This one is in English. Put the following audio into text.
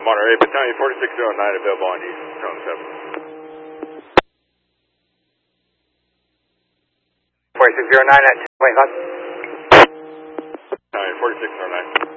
Monterey, Battalion 4609 available on East Zone 7. 4609 at 10 White Hawk. Battalion 4609.